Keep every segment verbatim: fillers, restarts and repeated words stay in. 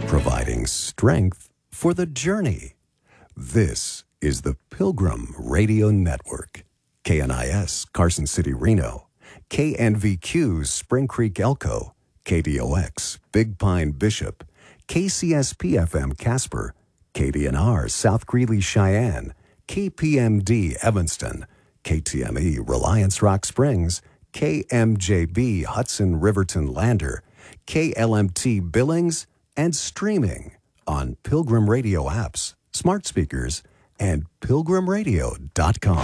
providing strength for the journey. This is the Pilgrim Radio Network. K N I S, Carson City, Reno. K N V Q, Spring Creek, Elko. K D O X, Big Pine, Bishop. K C S P F M, Casper. K D N R, South Greeley, Cheyenne. K P M D, Evanston. K T M E, Reliance Rock Springs. K M J B, Hudson Riverton, Lander. K L M T, Billings. And streaming on Pilgrim Radio apps, smart speakers, and pilgrim radio dot com.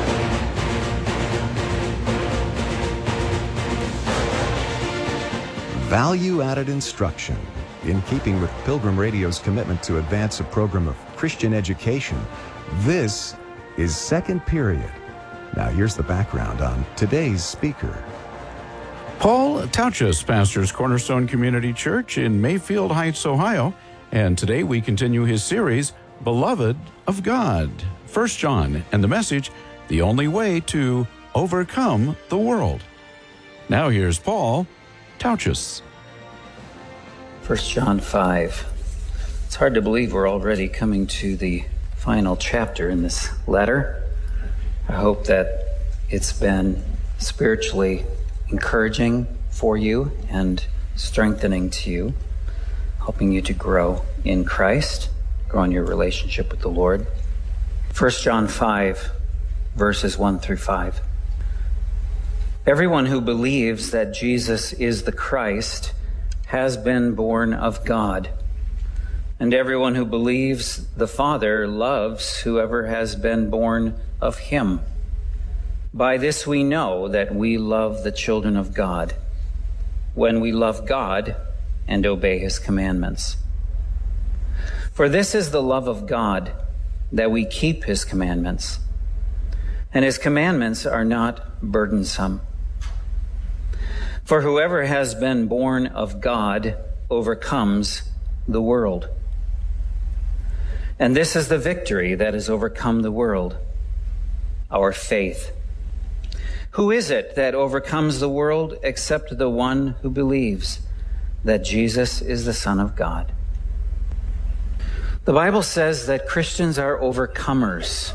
Value-added instruction. In keeping with Pilgrim Radio's commitment to advance a program of Christian education, this is Second Period. Now here's the background on today's speaker. Paul Tauchus pastors Cornerstone Community Church in Mayfield Heights, Ohio, and today we continue his series, Beloved of God, First John, and the message, The Only Way to Overcome the World. Now here's Paul Tauchus. First John five. It's hard to believe we're already coming to the final chapter in this letter. I hope that it's been spiritually encouraging for you and strengthening to you, helping you to grow in Christ, grow in your relationship with the Lord. First John five, verses one through five. Everyone who believes that Jesus is the Christ has been born of God, and everyone who believes the Father loves whoever has been born of him. By this we know that we love the children of God, when we love God and obey his commandments. For this is the love of God, that we keep his commandments, and his commandments are not burdensome. For whoever has been born of God overcomes the world. And this is the victory that has overcome the world, our faith. Who is it that overcomes the world except the one who believes that Jesus is the Son of God? The Bible says that Christians are overcomers,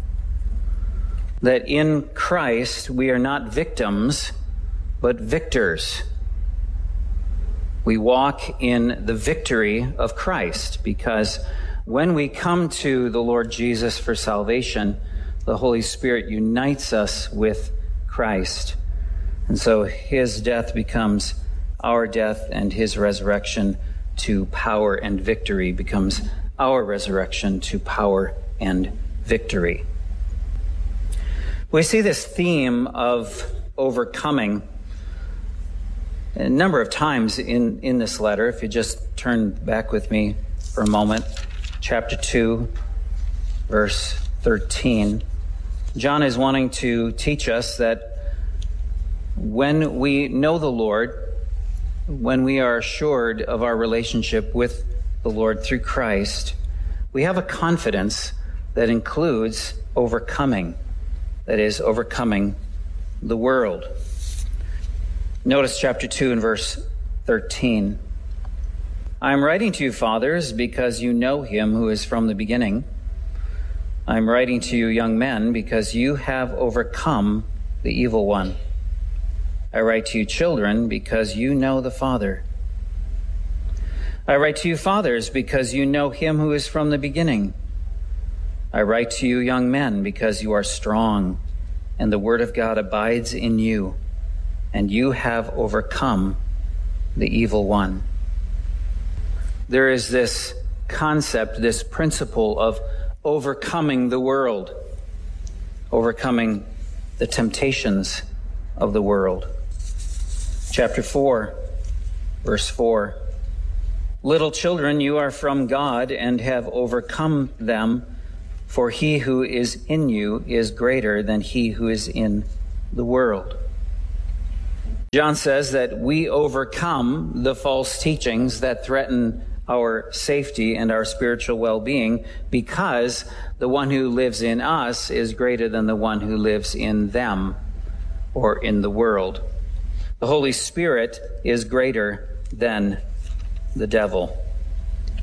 that in Christ we are not victims, but victors. We walk in the victory of Christ because when we come to the Lord Jesus for salvation, the Holy Spirit unites us with Christ. And so his death becomes our death, and his resurrection to power and victory becomes our resurrection to power and victory. We see this theme of overcoming a number of times in, in this letter. If you just turn back with me for a moment, chapter two, verse thirteen. John is wanting to teach us that when we know the Lord, when we are assured of our relationship with the Lord through Christ, we have a confidence that includes overcoming, that is, overcoming the world. Notice chapter two and verse thirteen. I am writing to you, fathers, because you know him who is from the beginning. I am writing to you, young men, because you have overcome the evil one. I write to you, children, because you know the Father. I write to you, fathers, because you know him who is from the beginning. I write to you, young men, because you are strong, and the word of God abides in you, and you have overcome the evil one. There is this concept, this principle of overcoming the world, overcoming the temptations of the world. Chapter four, verse four. Little children, you are from God and have overcome them, for he who is in you is greater than he who is in the world. John says that we overcome the false teachings that threaten our safety and our spiritual well-being because the one who lives in us is greater than the one who lives in them or in the world. The Holy Spirit is greater than the devil.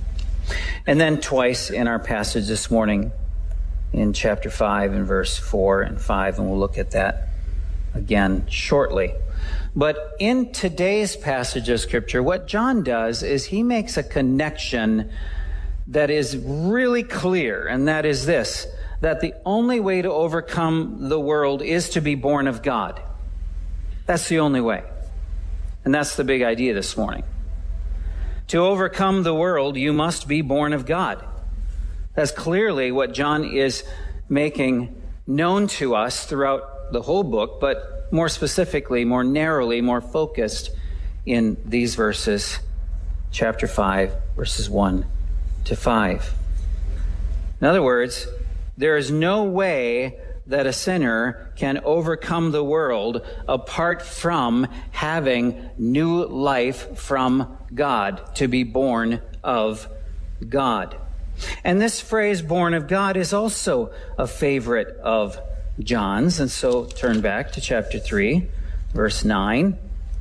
And then twice in our passage this morning in chapter five and verse four and five, and we'll look at that again shortly. But in today's passage of Scripture, what John does is he makes a connection that is really clear, and that is this, that the only way to overcome the world is to be born of God. That's the only way. And that's the big idea this morning. To overcome the world, you must be born of God. That's clearly what John is making known to us throughout the whole book, but more specifically, more narrowly, more focused in these verses, chapter five, verses one to five. In other words, there is no way that a sinner can overcome the world apart from having new life from God, to be born of God. And this phrase, born of God, is also a favorite of John's. And so turn back to chapter three, verse nine.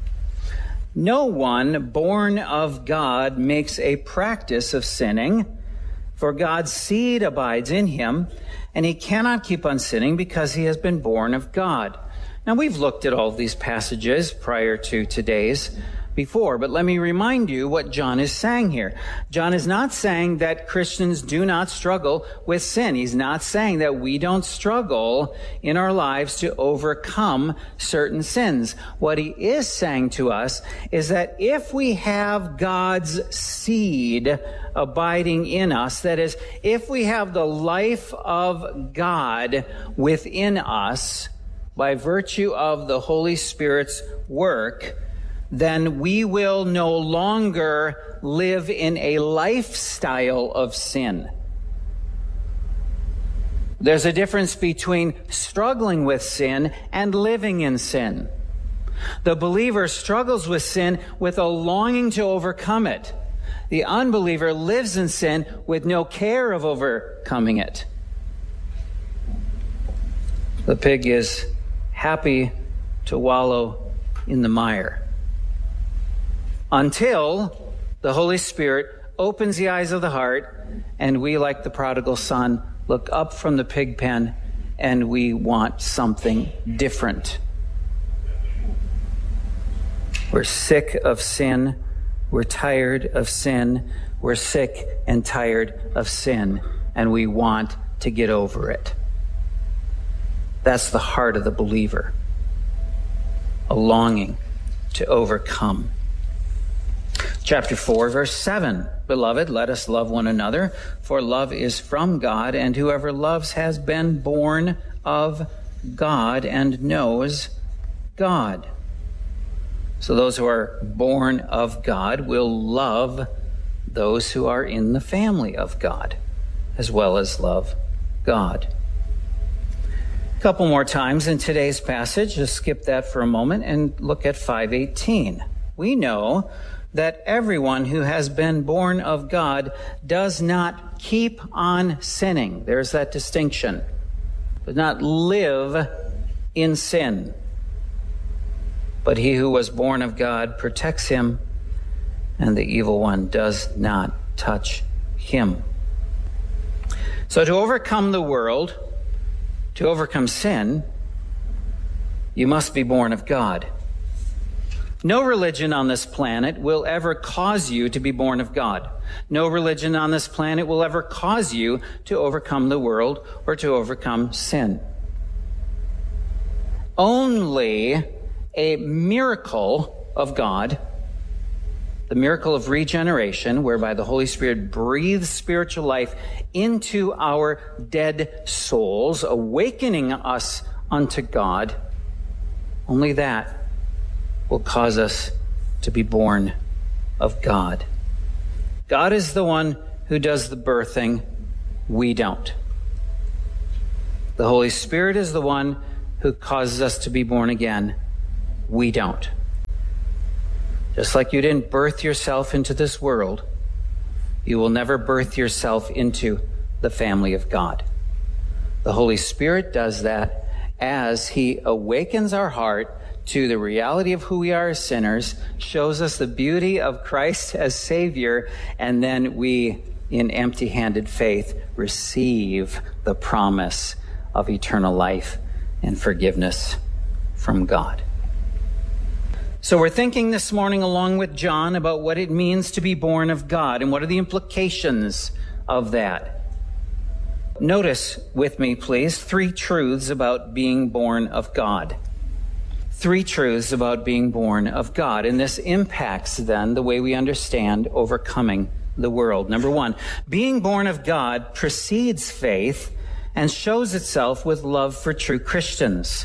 No one born of God makes a practice of sinning, for God's seed abides in him, and he cannot keep on sinning because he has been born of God. Now, we've looked at all of these passages prior to today's before, but let me remind you what John is saying here. John is not saying that Christians do not struggle with sin. He's not saying that we don't struggle in our lives to overcome certain sins. What he is saying to us is that if we have God's seed abiding in us, that is, if we have the life of God within us by virtue of the Holy Spirit's work, then we will no longer live in a lifestyle of sin. There's a difference between struggling with sin and living in sin. The believer struggles with sin with a longing to overcome it. The unbeliever lives in sin with no care of overcoming it. The pig is happy to wallow in the mire until the Holy Spirit opens the eyes of the heart and we, like the prodigal son, look up from the pig pen and we want something different. We're sick of sin. We're tired of sin. We're sick and tired of sin, and we want to get over it. That's the heart of the believer, a longing to overcome. Chapter four, verse seven. Beloved, let us love one another, for love is from God, and whoever loves has been born of God and knows God. So those who are born of God will love those who are in the family of God, as well as love God. A couple more times in today's passage, just skip that for a moment and look at five eighteen. We know that everyone who has been born of God does not keep on sinning. There's that distinction. Does not live in sin. But he who was born of God protects him, and the evil one does not touch him. So to overcome the world, to overcome sin, you must be born of God. No religion on this planet will ever cause you to be born of God. No religion on this planet will ever cause you to overcome the world or to overcome sin. Only a miracle of God, the miracle of regeneration, whereby the Holy Spirit breathes spiritual life into our dead souls, awakening us unto God, only that will cause us to be born of God. God is the one who does the birthing. We don't. The Holy Spirit is the one who causes us to be born again. We don't. Just like you didn't birth yourself into this world, you will never birth yourself into the family of God. The Holy Spirit does that as he awakens our heart to the reality of who we are as sinners, shows us the beauty of Christ as Savior, and then we in empty-handed faith receive the promise of eternal life and forgiveness from God. So we're thinking this morning along with John about what it means to be born of God and what are the implications of that. Notice with me, please, three truths about being born of God. Three truths about being born of God. And this impacts then the way we understand overcoming the world. Number one, being born of God precedes faith and shows itself with love for true Christians.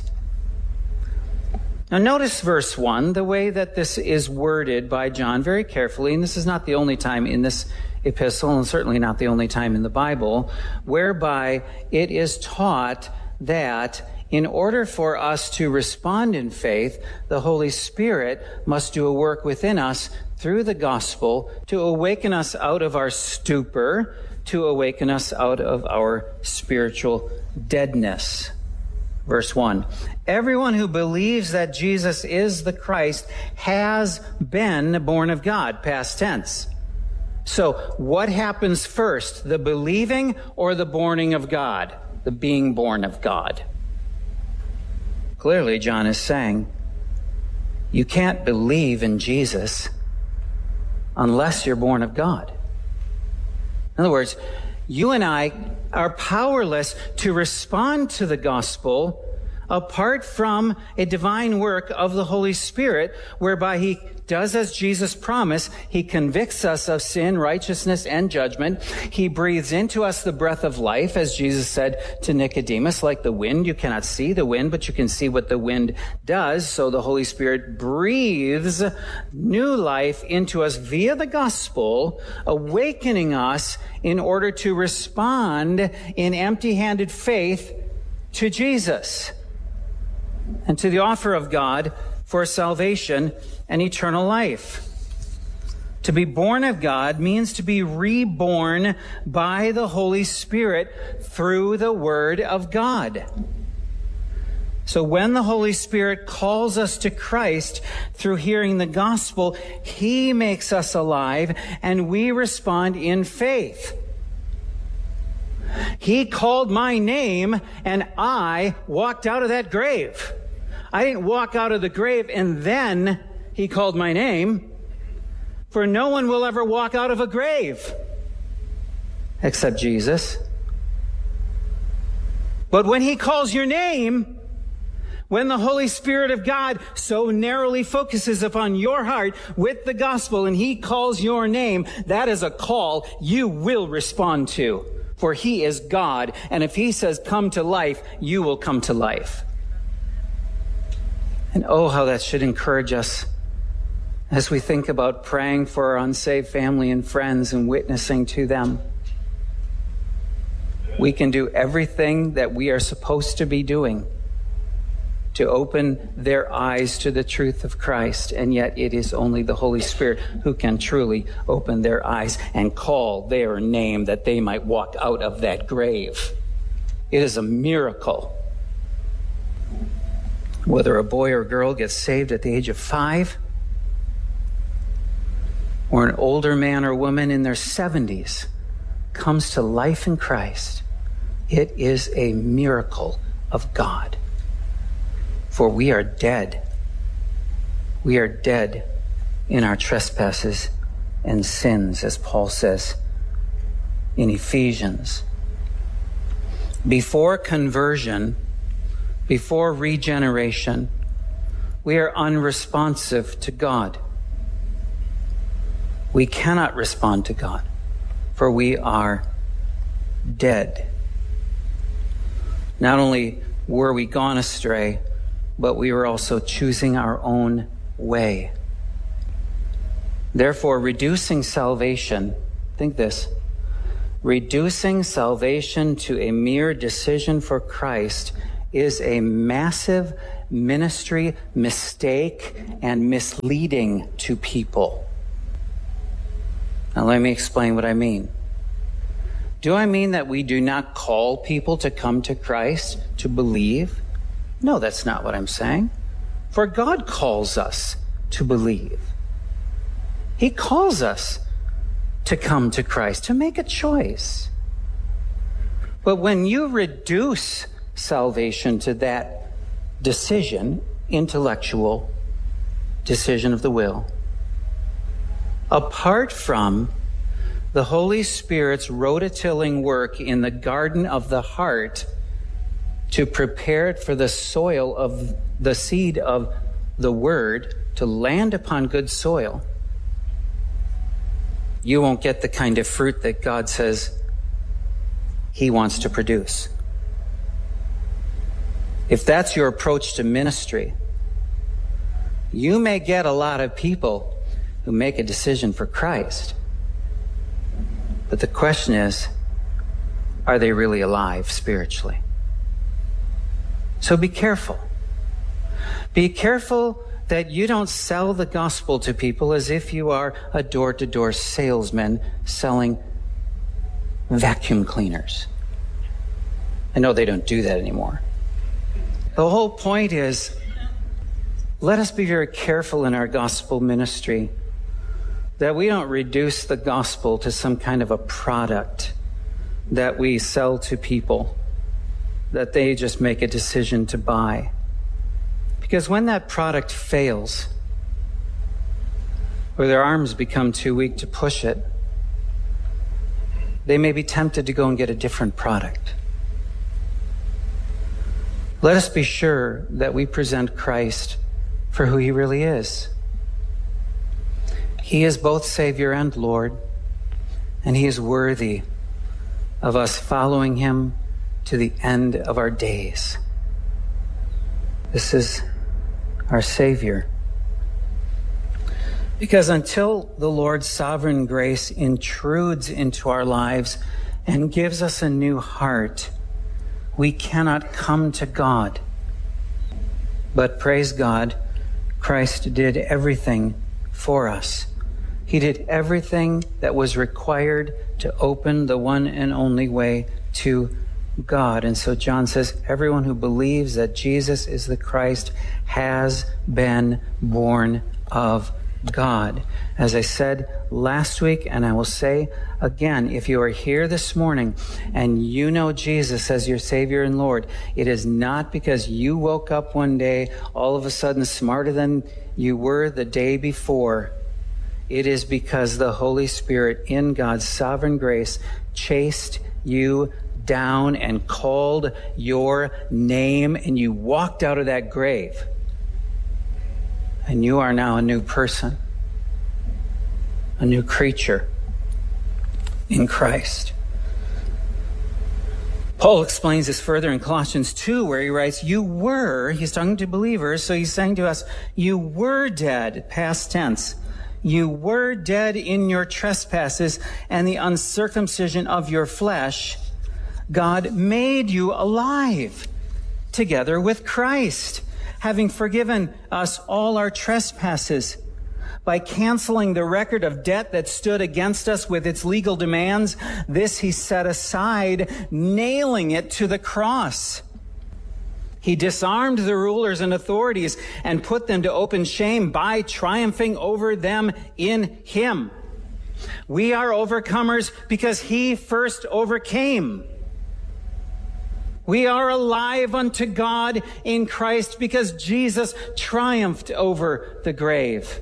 Now notice verse one, the way that this is worded by John very carefully, and this is not the only time in this epistle, and certainly not the only time in the Bible, whereby it is taught that in order for us to respond in faith, the Holy Spirit must do a work within us through the gospel to awaken us out of our stupor, to awaken us out of our spiritual deadness. Verse one, everyone who believes that Jesus is the Christ has been born of God, past tense. So what happens first, the believing or the borning of God, the being born of God? Clearly, John is saying, you can't believe in Jesus unless you're born of God. In other words, you and I are powerless to respond to the gospel apart from a divine work of the Holy Spirit, whereby he does as Jesus promised. He convicts us of sin, righteousness, and judgment. He breathes into us the breath of life, as Jesus said to Nicodemus, like the wind. You cannot see the wind, but you can see what the wind does. So the Holy Spirit breathes new life into us via the gospel, awakening us in order to respond in empty-handed faith to Jesus and to the offer of God for salvation and eternal life. To be born of God means to be reborn by the Holy Spirit through the Word of God. So when the Holy Spirit calls us to Christ through hearing the gospel, He makes us alive and we respond in faith. He called my name and I walked out of that grave. I didn't walk out of the grave and then He called my name. For no one will ever walk out of a grave except Jesus. But when He calls your name, when the Holy Spirit of God so narrowly focuses upon your heart with the gospel and He calls your name, that is a call you will respond to. For He is God, and if He says come to life, you will come to life. And oh, how that should encourage us as we think about praying for our unsaved family and friends and witnessing to them. We can do everything that we are supposed to be doing to open their eyes to the truth of Christ, and yet it is only the Holy Spirit who can truly open their eyes and call their name that they might walk out of that grave. It is a miracle. Whether a boy or girl gets saved at the age of five, or an older man or woman in their seventies comes to life in Christ, it is a miracle of God. For we are dead. We are dead in our trespasses and sins, as Paul says in Ephesians. Before conversion, before regeneration, we are unresponsive to God. We cannot respond to God, for we are dead. Not only were we gone astray, but we were also choosing our own way. Therefore, reducing salvation, think this, reducing salvation to a mere decision for Christ is a massive ministry mistake and misleading to people. Now, let me explain what I mean. Do I mean that we do not call people to come to Christ, to believe? No, that's not what I'm saying. For God calls us to believe. He calls us to come to Christ, to make a choice. But when you reduce salvation to that decision, intellectual decision of the will, apart from the Holy Spirit's rototilling work in the garden of the heart to prepare it for the soil of the seed of the word to land upon good soil, you won't get the kind of fruit that God says he wants to produce. If that's your approach to ministry, you may get a lot of people who make a decision for Christ. But the question is, are they really alive spiritually? So be careful. Be careful that you don't sell the gospel to people as if you are a door-to-door salesman selling vacuum cleaners. I know they don't do that anymore. The whole point is, let us be very careful in our gospel ministry that we don't reduce the gospel to some kind of a product that we sell to people, that they just make a decision to buy. Because when that product fails, or their arms become too weak to push it, they may be tempted to go and get a different product. Let us be sure that we present Christ for who he really is. He is both Savior and Lord, and he is worthy of us following him to the end of our days. This is our Savior. Because until the Lord's sovereign grace intrudes into our lives and gives us a new heart, we cannot come to God. But praise God, Christ did everything for us. He did everything that was required to open the one and only way to God. And so John says, everyone who believes that Jesus is the Christ has been born of God. As I said last week, and I will say again, if you are here this morning and you know Jesus as your Savior and Lord, it is not because you woke up one day all of a sudden smarter than you were the day before. It is because the Holy Spirit in God's sovereign grace chased you down and called your name, and you walked out of that grave. And you are now a new person, a new creature in Christ. Paul explains this further in Colossians two, where he writes, you were, he's talking to believers, so he's saying to us, you were dead, past tense. You were dead in your trespasses and the uncircumcision of your flesh. God made you alive together with Christ, having forgiven us all our trespasses by canceling the record of debt that stood against us with its legal demands. This he set aside, nailing it to the cross. He disarmed the rulers and authorities and put them to open shame by triumphing over them in him. We are overcomers because he first overcame. We are alive unto God in Christ because Jesus triumphed over the grave.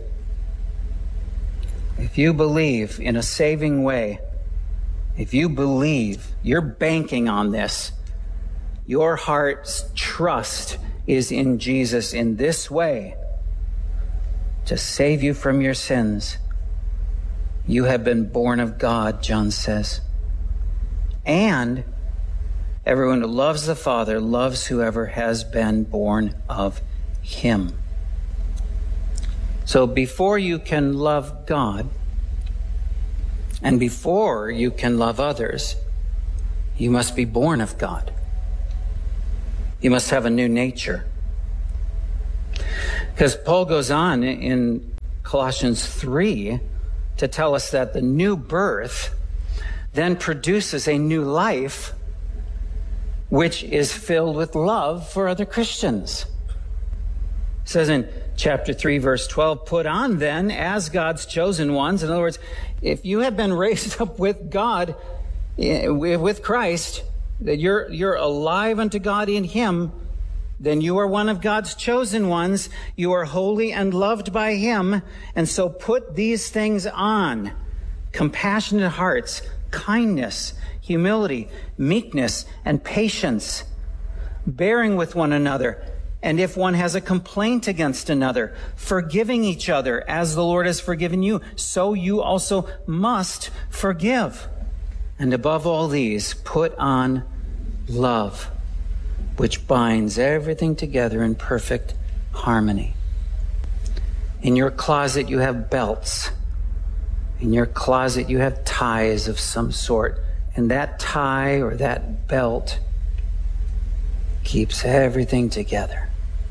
If you believe in a saving way, if you believe, you're banking on this. Your heart's trust is in Jesus in this way to save you from your sins. You have been born of God, John says. And everyone who loves the Father loves whoever has been born of him. So before you can love God, and before you can love others, you must be born of God. You must have a new nature. Because Paul goes on in Colossians three to tell us that the new birth then produces a new life which is filled with love for other Christians. It says in chapter three, verse twelve, put on then as God's chosen ones. In other words, if you have been raised up with God, with Christ, that you're, you're alive unto God in him, then you are one of God's chosen ones. You are holy and loved by him. And so put these things on: compassionate hearts, kindness, humility, meekness, and patience, bearing with one another. And if one has a complaint against another, forgiving each other as the Lord has forgiven you, so you also must forgive. And above all these, put on love, which binds everything together in perfect harmony. In your closet, you have belts. In your closet, you have ties of some sort. And that tie or that belt keeps everything together.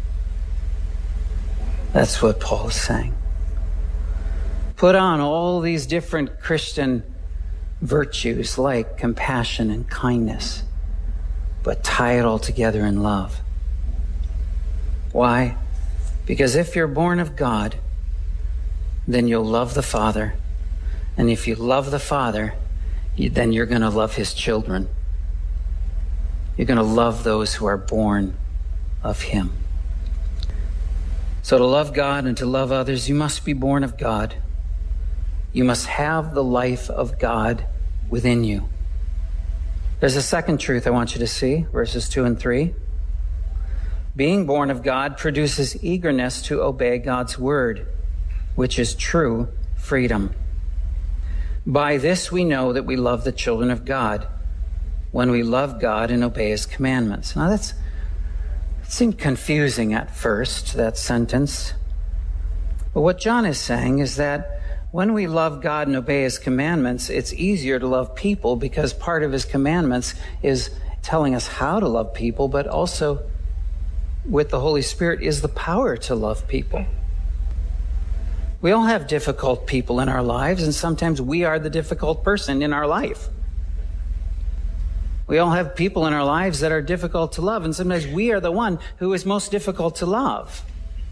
That's what Paul is saying. Put on all these different Christian virtues like compassion and kindness, but tie it all together in love. Why? Because if you're born of God, then you'll love the Father. And if you love the Father, you, then you're going to love his children. You're going to love those who are born of him. So to love God and to love others, you must be born of God. You must have the life of God within you. There's a second truth I want you to see, verses two and three. Being born of God produces eagerness to obey God's word, which is true freedom. By this we know that we love the children of God, when we love God and obey his commandments. Now that's, it seemed confusing at first, that sentence. But what John is saying is that when we love God and obey his commandments, it's easier to love people, because part of his commandments is telling us how to love people, but also with the Holy Spirit is the power to love people. We all have difficult people in our lives, and sometimes we are the difficult person in our life. We all have people in our lives that are difficult to love, and sometimes we are the one who is most difficult to love.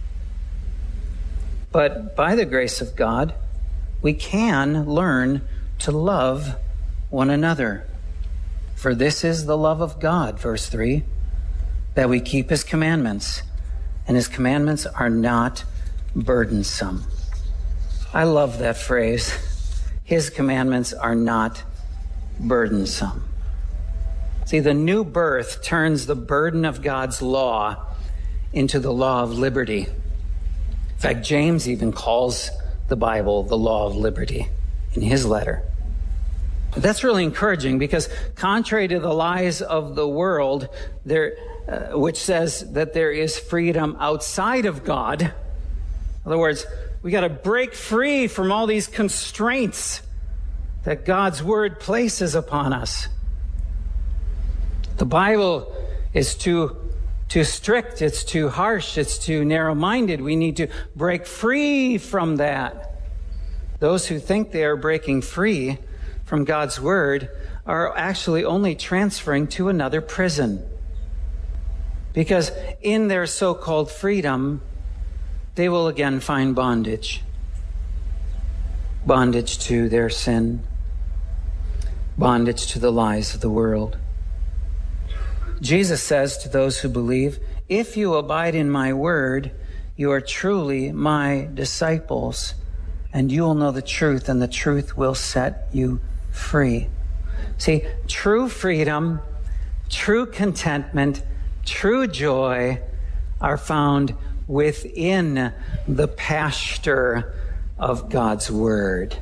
But by the grace of God, we can learn to love one another. For this is the love of God, verse three, that we keep his commandments, and his commandments are not burdensome. I love that phrase. His commandments are not burdensome. See, the new birth turns the burden of God's law into the law of liberty. In fact, James even calls the Bible the law of liberty in his letter. But that's really encouraging, because contrary to the lies of the world, there, uh, which says that there is freedom outside of God, in other words, we got to break free from all these constraints that God's word places upon us. The Bible is too, too strict, it's too harsh, it's too narrow-minded. We need to break free from that. Those who think they are breaking free from God's word are actually only transferring to another prison. Because in their so-called freedom, they will again find bondage. Bondage to their sin. Bondage to the lies of the world. Jesus says to those who believe, if you abide in my word, you are truly my disciples, and you will know the truth, and the truth will set you free. See, true freedom, true contentment, true joy are found within the pasture of God's word.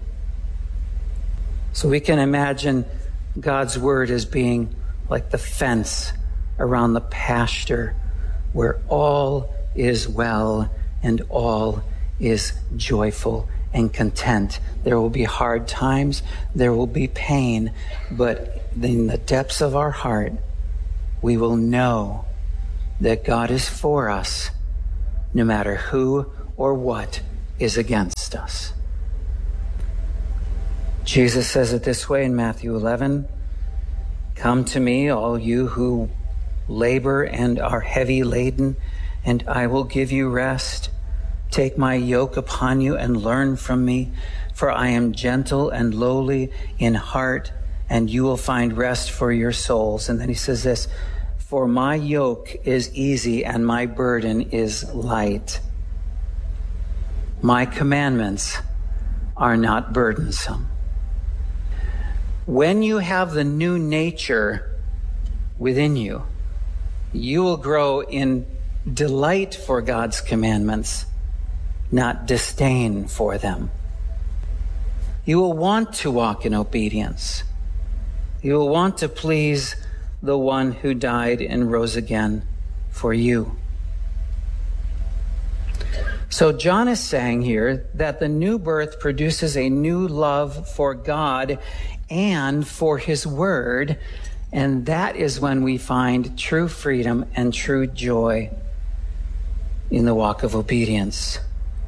So we can imagine God's word as being like the fence around the pasture where all is well and all is joyful and content. There will be hard times, there will be pain, but in the depths of our heart, we will know that God is for us, no matter who or what is against us. Jesus says it this way in Matthew eleven, come to me, all you who labor and are heavy laden, and I will give you rest. Take my yoke upon you and learn from me, for I am gentle and lowly in heart, and you will find rest for your souls. And then he says this, for my yoke is easy and my burden is light. My commandments are not burdensome. When you have the new nature within you, you will grow in delight for God's commandments, not disdain for them. You will want to walk in obedience. You will want to please the one who died and rose again for you. So John is saying here that the new birth produces a new love for God and for his word, and that is when we find true freedom and true joy in the walk of obedience.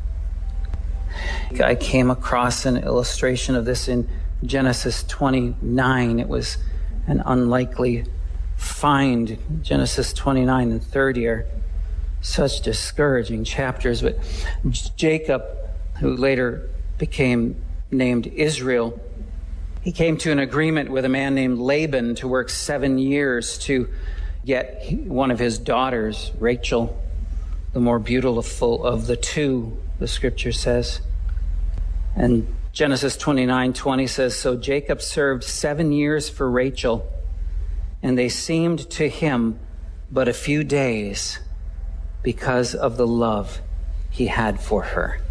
I came across an illustration of this in Genesis twenty-nine. It was an unlikely find. Genesis twenty-nine and thirty are such discouraging chapters. But Jacob, who later became named Israel, he came to an agreement with a man named Laban to work seven years to get one of his daughters, Rachel, the more beautiful of the two, the scripture says. And Genesis twenty-nine twenty says, so Jacob served seven years for Rachel, and they seemed to him but a few days because of the love he had for her.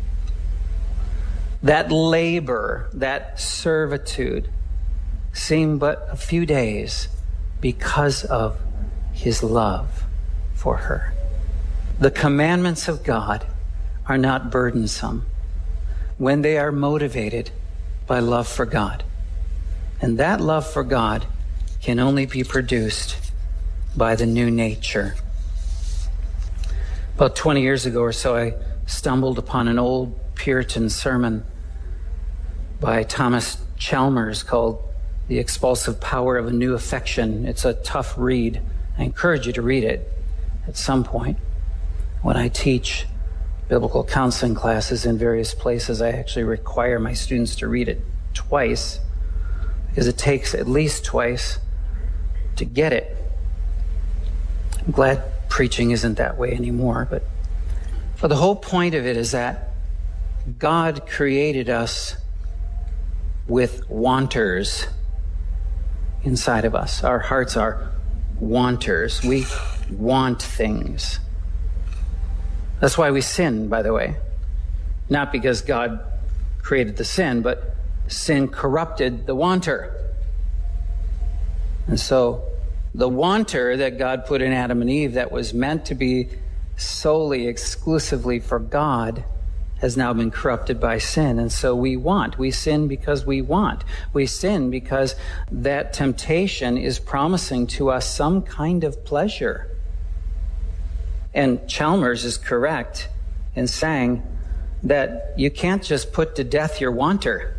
That labor, that servitude seemed but a few days because of his love for her. The commandments of God are not burdensome when they are motivated by love for God. And that love for God can only be produced by the new nature. About twenty years ago or so, I stumbled upon an old Puritan sermon by Thomas Chalmers called The Expulsive Power of a New Affection. It's a tough read. I encourage you to read it at some point. When I teach biblical counseling classes in various places, I actually require my students to read it twice, because it takes at least twice to get it. I'm glad preaching isn't that way anymore, but, but the whole point of it is that God created us with wanters inside of us. Our hearts are wanters. We want things. That's why we sin, by the way. Not because God created the sin, but sin corrupted the wanter. And so the wanter that God put in Adam and Eve that was meant to be solely, exclusively for God has now been corrupted by sin. And so we want. We sin because we want. We sin because that temptation is promising to us some kind of pleasure. And Chalmers is correct in saying that you can't just put to death your wanter.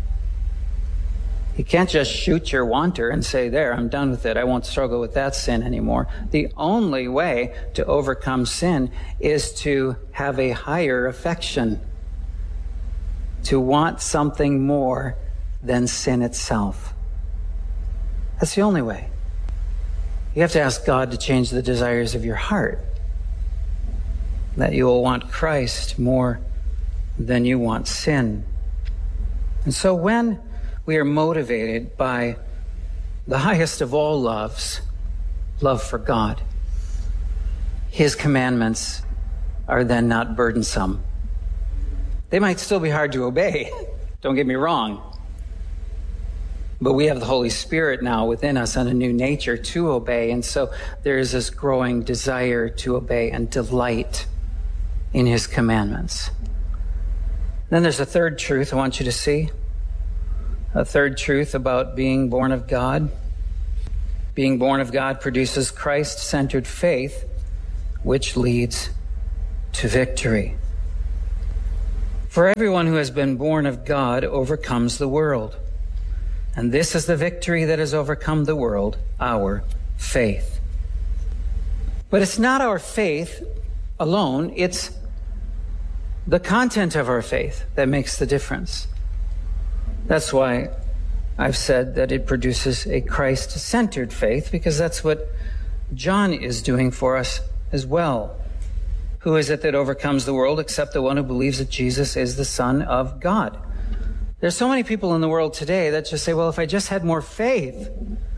You can't just shoot your wanter and say, there, I'm done with it. I won't struggle with that sin anymore. The only way to overcome sin is to have a higher affection, to want something more than sin itself. That's the only way. You have to ask God to change the desires of your heart, that you will want Christ more than you want sin. And so when we are motivated by the highest of all loves, love for God, his commandments are then not burdensome. They might still be hard to obey, don't get me wrong. But we have the Holy Spirit now within us and a new nature to obey. And so there is this growing desire to obey and delight in his commandments. Then there's a third truth I want you to see. A third truth about being born of God. Being born of God produces Christ-centered faith, which leads to victory. For everyone who has been born of God overcomes the world. And this is the victory that has overcome the world, our faith. But it's not our faith alone, it's the content of our faith that makes the difference. That's why I've said that it produces a Christ-centered faith, because that's what John is doing for us as well. Who is it that overcomes the world except the one who believes that Jesus is the Son of God? There's so many people in the world today that just say, well, if I just had more faith.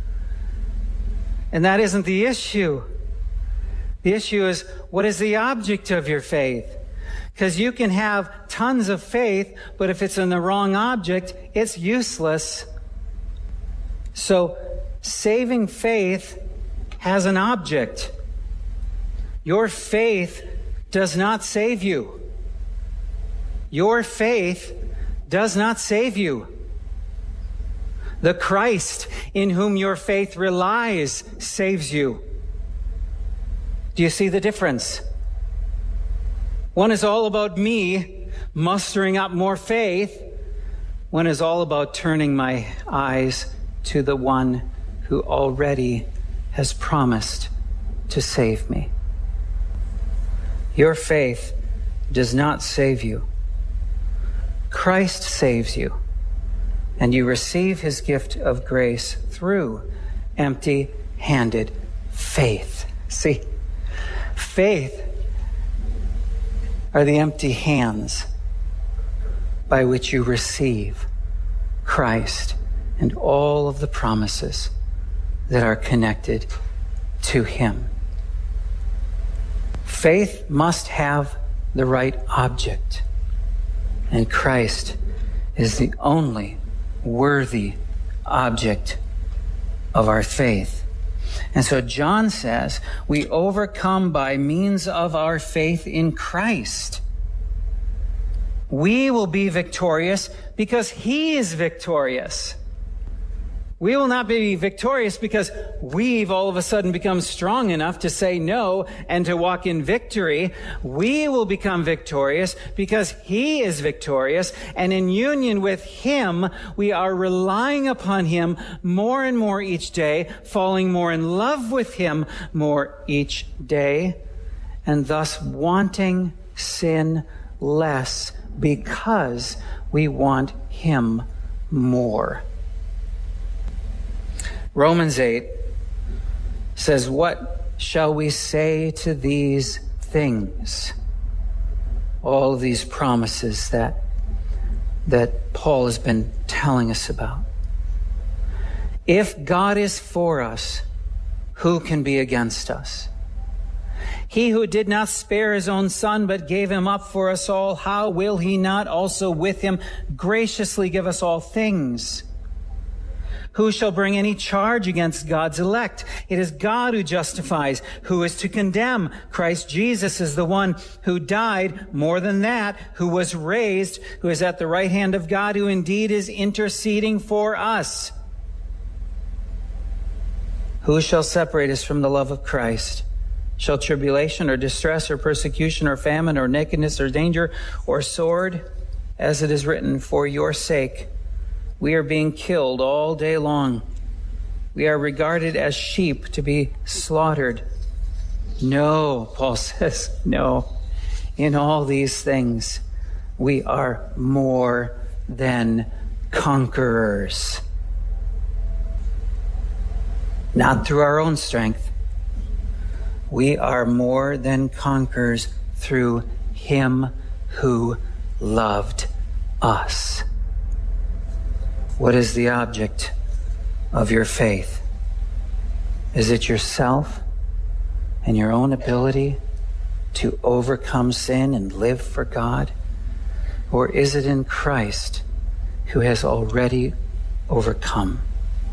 And that isn't the issue. The issue is, what is the object of your faith? Because you can have tons of faith, but if it's in the wrong object, it's useless. So, saving faith has an object. Your faith does not save you. Your faith does not save you. The Christ in whom your faith relies saves you. Do you see the difference? One is all about me mustering up more faith. One is all about turning my eyes to the one who already has promised to save me. Your faith does not save you. Christ saves you, and you receive his gift of grace through empty-handed faith. See, faith are the empty hands by which you receive Christ and all of the promises that are connected to him. Faith must have the right object, and Christ is the only worthy object of our faith. And so John says, we overcome by means of our faith in Christ. We will be victorious because he is victorious. We will not be victorious because we've all of a sudden become strong enough to say no and to walk in victory. We will become victorious because he is victorious, and in union with him, we are relying upon him more and more each day, falling more in love with him more each day, and thus wanting sin less because we want him more. Romans eight says, what shall we say to these things? All of these promises that, that Paul has been telling us about. If God is for us, who can be against us? He who did not spare his own son, but gave him up for us all, how will he not also with him graciously give us all things? Who shall bring any charge against God's elect? It is God who justifies. Who is to condemn? Christ Jesus is the one who died, more than that, who was raised, who is at the right hand of God, who indeed is interceding for us. Who shall separate us from the love of Christ? Shall tribulation or distress or persecution or famine or nakedness or danger or sword? As it is written, for your sake we are being killed all day long. We are regarded as sheep to be slaughtered. No, Paul says, no. In all these things, we are more than conquerors. Not through our own strength. We are more than conquerors through him who loved us. What is the object of your faith? Is it yourself and your own ability to overcome sin and live for God? Or is it in Christ who has already overcome?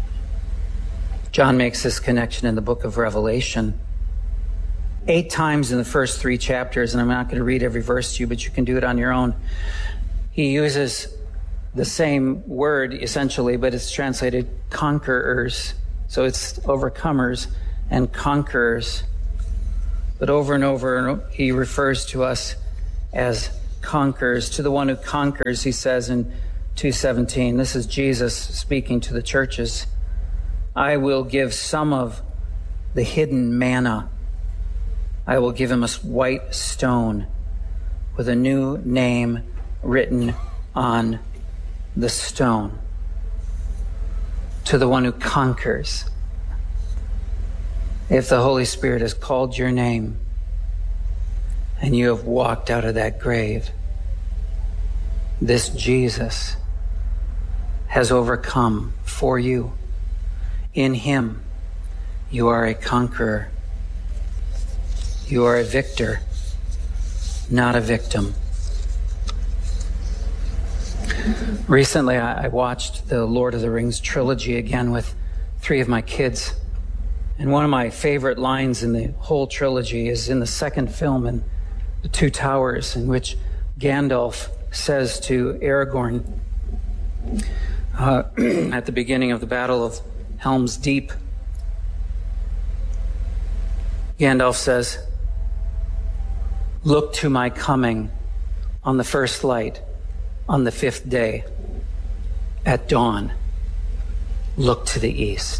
John makes this connection in the book of Revelation. Eight times in the first three chapters, and I'm not going to read every verse to you, but you can do it on your own. He uses the same word essentially, but it's translated conquerors. So it's overcomers and conquerors. But over and over, he refers to us as conquerors. To the one who conquers, he says in two seventeen, this is Jesus speaking to the churches, I will give some of the hidden manna I will give him a white stone with a new name written on the stone. To the one who conquers. If the Holy Spirit has called your name and you have walked out of that grave, this Jesus has overcome for you. In him, you are a conqueror. You are a victor, not a victim. Recently, I watched the Lord of the Rings trilogy again with three of my kids. And one of my favorite lines in the whole trilogy is in the second film in The Two Towers, in which Gandalf says to Aragorn uh, at the beginning of the Battle of Helm's Deep, Gandalf says, "Look to my coming on the first light, on the fifth day, at dawn, look to the east."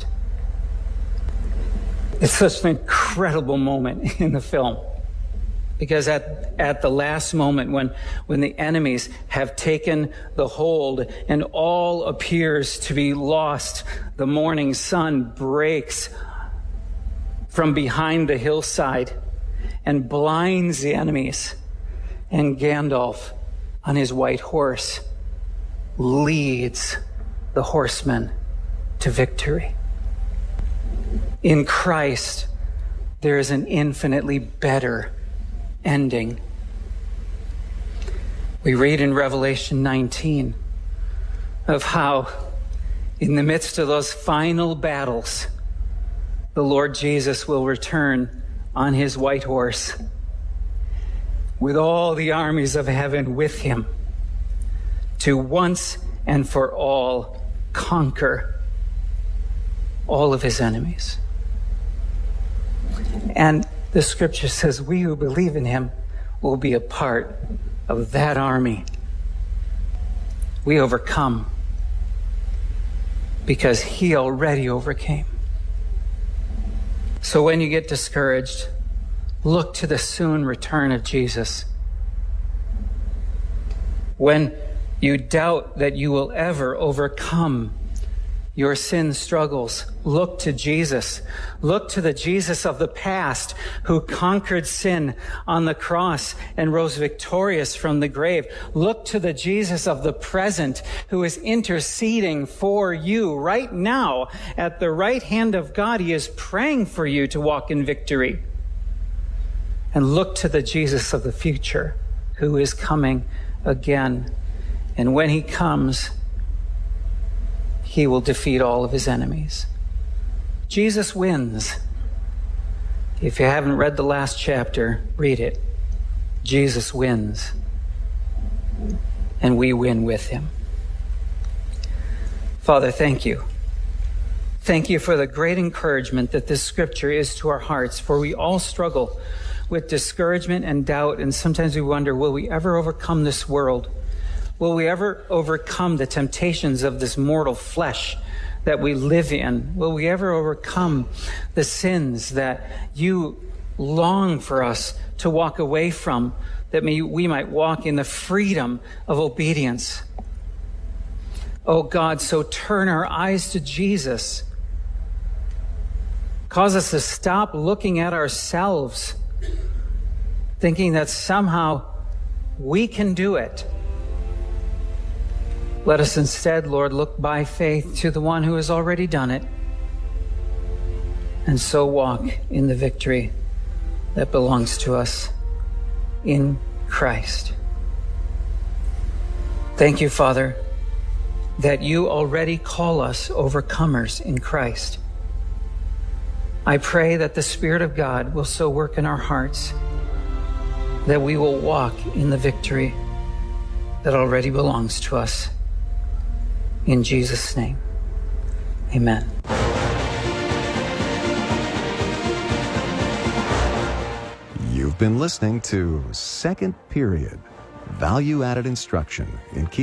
It's such an incredible moment in the film, because at, at the last moment when, when the enemies have taken the hold and all appears to be lost, the morning sun breaks from behind the hillside and blinds the enemies, and Gandalf on his white horse leads the horsemen to victory. In Christ, there is an infinitely better ending. We read in Revelation nineteen of how, in the midst of those final battles, the Lord Jesus will return on his white horse with all the armies of heaven with him to once and for all conquer all of his enemies. And the scripture says we who believe in him will be a part of that army. We overcome because he already overcame. So when you get discouraged, look to the soon return of Jesus. When you doubt that you will ever overcome your sin struggles, look to Jesus. Look to the Jesus of the past who conquered sin on the cross and rose victorious from the grave. Look to the Jesus of the present who is interceding for you right now at the right hand of God. He is praying for you to walk in victory. And look to the Jesus of the future who is coming again. And when he comes, he will defeat all of his enemies. Jesus wins. If you haven't read the last chapter, read it. Jesus wins. And we win with him. Father, thank you. Thank you for the great encouragement that this scripture is to our hearts, for we all struggle with discouragement and doubt, and sometimes we wonder, will we ever overcome this world? Will we ever overcome the temptations of this mortal flesh that we live in? Will we ever overcome the sins that you long for us to walk away from, that we might walk in the freedom of obedience? Oh God, so turn our eyes to Jesus. Cause us to stop looking at ourselves, thinking that somehow we can do it. Let us instead, Lord, look by faith to the one who has already done it, and so walk in the victory that belongs to us in Christ. Thank you, Father, that you already call us overcomers in Christ. I pray that the Spirit of God will so work in our hearts that we will walk in the victory that already belongs to us. In Jesus' name, amen. You've been listening to Second Period, value-added instruction in keeping